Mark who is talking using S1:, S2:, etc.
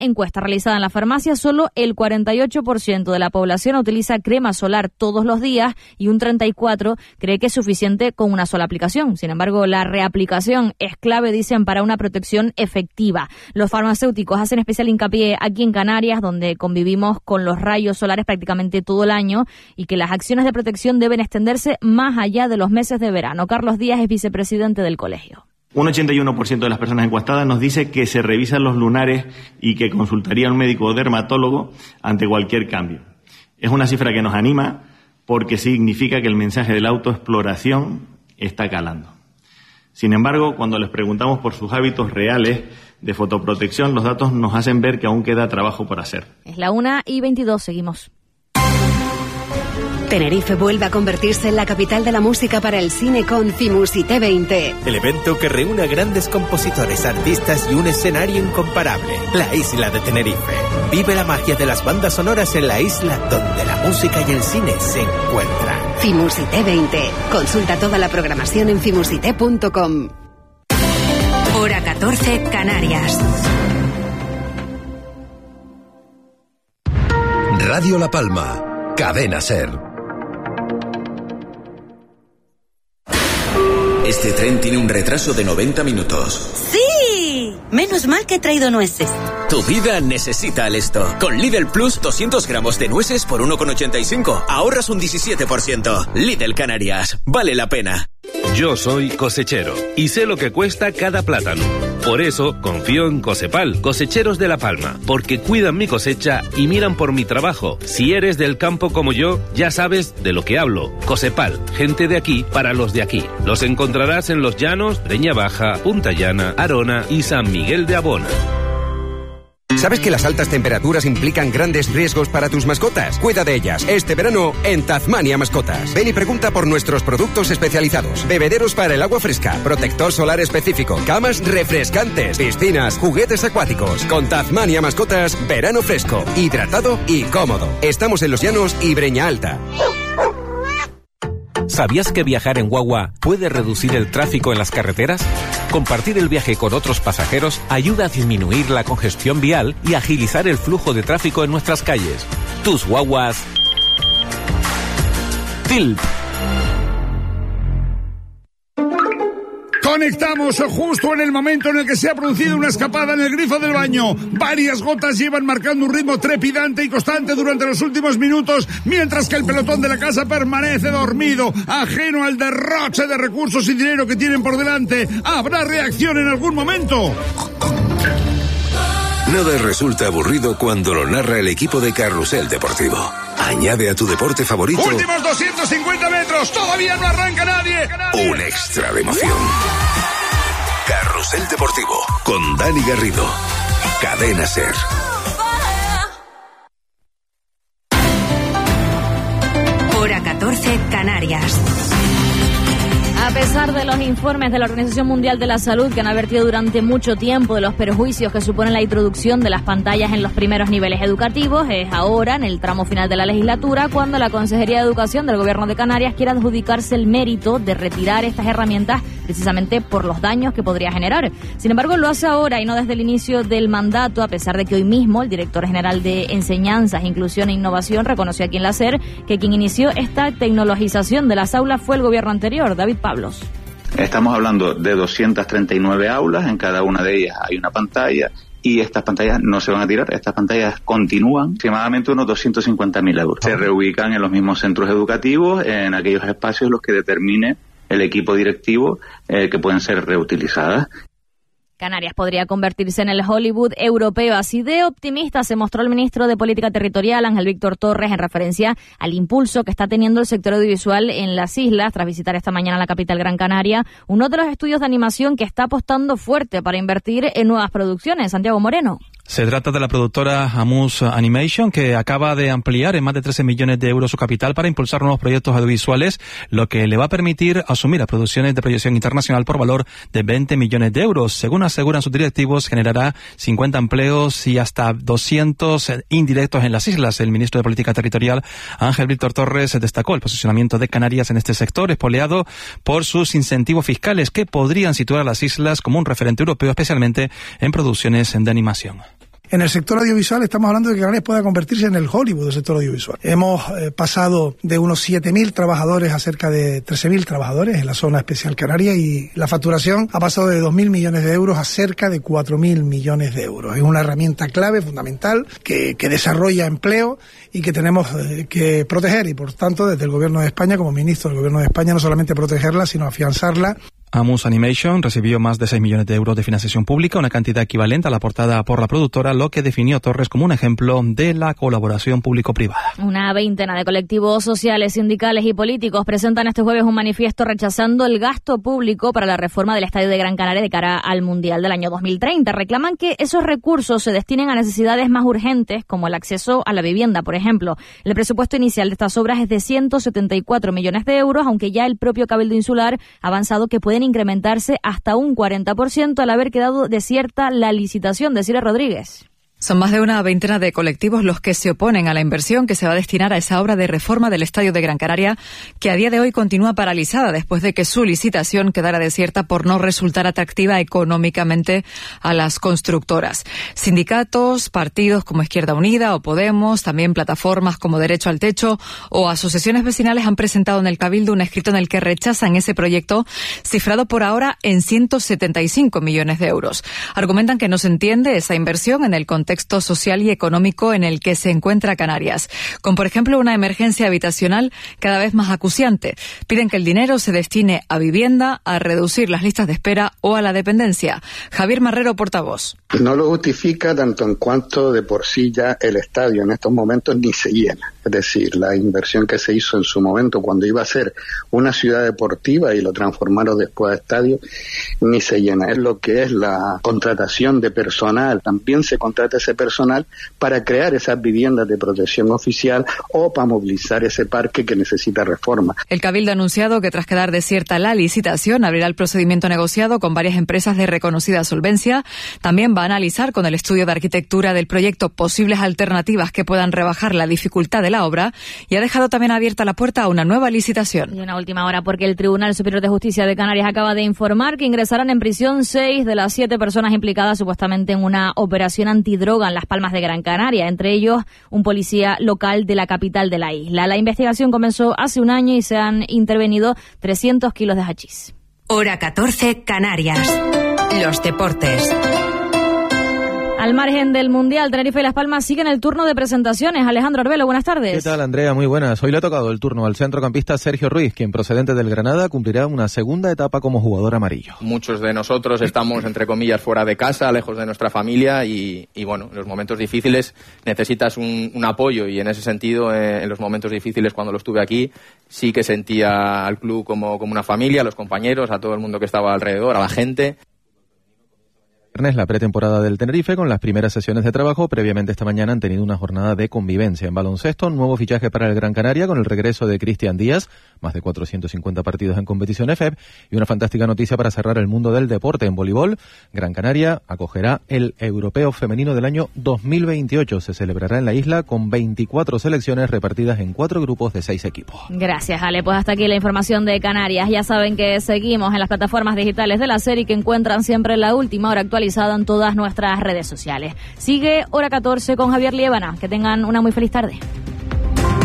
S1: encuesta realizada en la farmacia, solo el 48% de la población utiliza crema solar todos los días y un 34% cree que es suficiente con una sola aplicación. Sin embargo, la reaplicación es clave, dicen, para una protección efectiva. Los farmacéuticos hacen especial hincapié aquí en Canarias, donde convivimos con los rayos solares prácticamente todo el año, y que las acciones de protección deben extenderse más allá de los meses de verano. Carlos Díaz es vicepresidente del colegio.
S2: Un 81% de las personas encuestadas nos dice que se revisan los lunares y que consultaría a un médico o dermatólogo ante cualquier cambio. Es una cifra que nos anima porque significa que el mensaje de la autoexploración está calando. Sin embargo, cuando les preguntamos por sus hábitos reales de fotoprotección, los datos nos hacen ver que aún queda trabajo por hacer.
S1: Es la 1:22, seguimos.
S3: Tenerife vuelve a convertirse en la capital de la música para el cine con Fimusité 20.
S4: El evento que reúne a grandes compositores, artistas y un escenario incomparable. La isla de Tenerife. Vive la magia de las bandas sonoras en la isla donde la música y el cine se encuentran.
S3: Fimusité 20. Consulta toda la programación en fimusité.com. Hora 14, Canarias.
S5: Radio La Palma. Cadena SER.
S6: Este tren tiene un retraso de 90 minutos.
S7: ¡Sí! Menos mal que he traído nueces.
S6: Tu vida necesita esto. Con Lidl Plus, 200 gramos de nueces por 1,85. Ahorras un 17%. Lidl Canarias. Vale la pena.
S8: Yo soy cosechero y sé lo que cuesta cada plátano. Por eso confío en Cosepal, cosecheros de La Palma, porque cuidan mi cosecha y miran por mi trabajo. Si eres del campo como yo, ya sabes de lo que hablo. Cosepal, gente de aquí para los de aquí. Los encontrarás en Los Llanos, Breña Baja, Punta Llana, Arona y San Miguel de Abona.
S9: ¿Sabes que las altas temperaturas implican grandes riesgos para tus mascotas? Cuida de ellas este verano en Tazmania Mascotas. Ven y pregunta por nuestros productos especializados. Bebederos para el agua fresca, protector solar específico, camas refrescantes, piscinas, juguetes acuáticos. Con Tazmania Mascotas, verano fresco, hidratado y cómodo. Estamos en Los Llanos y Breña Alta.
S10: ¿Sabías que viajar en guagua puede reducir el tráfico en las carreteras? Compartir el viaje con otros pasajeros ayuda a disminuir la congestión vial y agilizar el flujo de tráfico en nuestras calles. Tus guaguas. TILP.
S11: Conectamos justo en el momento en el que se ha producido una escapada en el grifo del baño. Varias gotas llevan marcando un ritmo trepidante y constante durante los últimos minutos, mientras que el pelotón de la casa permanece dormido, ajeno al derroche de recursos y dinero que tienen por delante. ¿Habrá reacción en algún momento?
S5: Nada resulta aburrido cuando lo narra el equipo de Carrusel Deportivo. Añade a tu deporte favorito...
S11: ¡Últimos 250 metros! ¡Todavía no arranca nadie!
S5: Un extra de emoción. Carrusel Deportivo, con Dani Garrido. Cadena SER.
S3: Hora 14, Canarias.
S1: A pesar de los informes de la Organización Mundial de la Salud, que han advertido durante mucho tiempo de los perjuicios que supone la introducción de las pantallas en los primeros niveles educativos, es ahora, en el tramo final de la legislatura, cuando la Consejería de Educación del Gobierno de Canarias quiere adjudicarse el mérito de retirar estas herramientas precisamente por los daños que podría generar. Sin embargo, lo hace ahora y no desde el inicio del mandato, a pesar de que hoy mismo el director general de Enseñanzas, Inclusión e Innovación reconoció aquí en la SER que quien inició esta tecnologización de las aulas fue el gobierno anterior, David Pablos.
S12: Estamos hablando de 239 aulas, en cada una de ellas hay una pantalla y estas pantallas no se van a tirar, estas pantallas continúan, aproximadamente unos 250.000 euros. Se reubican en los mismos centros educativos, en aquellos espacios en los que determine el equipo directivo que pueden ser reutilizadas.
S1: Canarias podría convertirse en el Hollywood europeo. Así de optimista se mostró el ministro de Política Territorial, Ángel Víctor Torres, en referencia al impulso que está teniendo el sector audiovisual en las islas, tras visitar esta mañana la capital Gran Canaria, uno de los estudios de animación que está apostando fuerte para invertir en nuevas producciones. Santiago Moreno.
S13: Se trata de la productora Amus Animation, que acaba de ampliar en más de 13 millones de euros su capital para impulsar nuevos proyectos audiovisuales, lo que le va a permitir asumir las producciones de proyección internacional por valor de 20 millones de euros. Según aseguran sus directivos, generará 50 empleos y hasta 200 indirectos en las islas. El ministro de Política Territorial, Ángel Víctor Torres, destacó el posicionamiento de Canarias en este sector, espoleado por sus incentivos fiscales que podrían situar a las islas como un referente europeo, especialmente en producciones de animación.
S14: En el sector audiovisual estamos hablando de que Canarias pueda convertirse en el Hollywood del sector audiovisual. Hemos pasado de unos 7.000 trabajadores a cerca de 13.000 trabajadores en la zona especial canaria, y la facturación ha pasado de 2.000 millones de euros a cerca de 4.000 millones de euros. Es una herramienta clave, fundamental, que desarrolla empleo y que tenemos que proteger, y por tanto desde el Gobierno de España, como ministro del Gobierno de España, no solamente protegerla, sino afianzarla.
S13: Amus Animation recibió más de 6 millones de euros de financiación pública, una cantidad equivalente a la aportada por la productora, lo que definió Torres como un ejemplo de la colaboración público-privada.
S1: Una veintena de colectivos sociales, sindicales y políticos presentan este jueves un manifiesto rechazando el gasto público para la reforma del Estadio de Gran Canaria de cara al Mundial del año 2030. Reclaman que esos recursos se destinen a necesidades más urgentes, como el acceso a la vivienda, por ejemplo. El presupuesto inicial de estas obras es de 174 millones de euros, aunque ya el propio Cabildo Insular ha avanzado que pueden incrementarse hasta un 40% al haber quedado desierta la licitación de Cire Rodríguez.
S15: Son más de una veintena de colectivos los que se oponen a la inversión que se va a destinar a esa obra de reforma del Estadio de Gran Canaria, que a día de hoy continúa paralizada después de que su licitación quedara desierta por no resultar atractiva económicamente a las constructoras. Sindicatos, partidos como Izquierda Unida o Podemos, también plataformas como Derecho al Techo o asociaciones vecinales han presentado en el Cabildo un escrito en el que rechazan ese proyecto, cifrado por ahora en 175 millones de euros. Argumentan que no se entiende esa inversión en el contexto social y económico en el que se encuentra Canarias, con por ejemplo una emergencia habitacional cada vez más acuciante. Piden que el dinero se destine a vivienda, a reducir las listas de espera o a la dependencia. Javier Marrero, portavoz.
S16: No lo justifica tanto en cuanto de por sí ya el estadio en estos momentos ni se llena. Es decir, la inversión que se hizo en su momento cuando iba a ser una ciudad deportiva y lo transformaron después a estadio, ni se llena. Es lo que es la contratación de personal. También se contrata ese personal para crear esas viviendas de protección oficial o para movilizar ese parque que necesita reforma.
S15: El Cabildo ha anunciado que tras quedar desierta la licitación, abrirá el procedimiento negociado con varias empresas de reconocida solvencia. También va a analizar con el estudio de arquitectura del proyecto posibles alternativas que puedan rebajar la dificultad de la obra, y ha dejado también abierta la puerta a una nueva licitación.
S1: Y una última hora, porque el Tribunal Superior de Justicia de Canarias acaba de informar que ingresarán en prisión 6 de las 7 personas implicadas supuestamente en una operación antidroga en Las Palmas de Gran Canaria, entre ellos un policía local de la capital de la isla. La investigación comenzó hace un año y se han intervenido 300 kilos de hachís.
S3: Hora 14, Canarias. Los deportes.
S1: Al margen del Mundial, Tenerife y Las Palmas siguen el turno de presentaciones. Alejandro Arbelo, buenas tardes.
S17: ¿Qué tal, Andrea? Muy buenas. Hoy le ha tocado el turno al centrocampista Sergio Ruiz, quien procedente del Granada cumplirá una segunda etapa como jugador amarillo.
S18: Muchos de nosotros estamos, entre comillas, fuera de casa, lejos de nuestra familia y bueno, en los momentos difíciles necesitas un apoyo, y en ese sentido, en los momentos difíciles cuando lo estuve aquí, sí que sentía al club como una familia, a los compañeros, a todo el mundo que estaba alrededor, a la gente.
S17: La pretemporada del Tenerife con las primeras sesiones de trabajo. Previamente esta mañana han tenido una jornada de convivencia. En baloncesto, nuevo fichaje para el Gran Canaria con el regreso de Cristian Díaz, más de 450 partidos en competición EFEB, y una fantástica noticia para cerrar el mundo del deporte en voleibol. Gran Canaria acogerá el Europeo Femenino del año 2028. Se celebrará en la isla con 24 selecciones repartidas en 4 grupos de 6 equipos.
S1: Gracias, Ale. Pues hasta aquí la información de Canarias. Ya saben que seguimos en las plataformas digitales de la serie, que encuentran siempre la última hora actualizada en todas nuestras redes sociales. Sigue Hora 14 con Javier Liébana. Que tengan una muy feliz tarde.